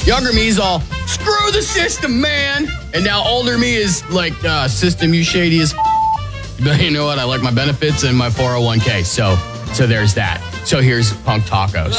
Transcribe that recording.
Younger me's all, screw the system, man. And now older me is like, system, you shady as But you know what? I like my benefits and my 401k. So there's that. So here's Punk Tacos.